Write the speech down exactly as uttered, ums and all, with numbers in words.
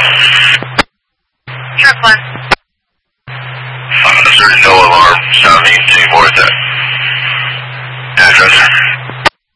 Truck one. Uh, is there no alarm sounding anymore at that